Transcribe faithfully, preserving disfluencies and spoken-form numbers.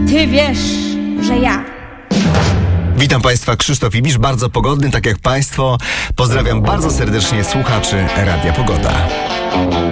ty wiesz, że ja. Witam Państwa, Krzysztof Ibisz, bardzo pogodny, tak jak Państwo. Pozdrawiam bardzo serdecznie słuchaczy Radia Pogoda.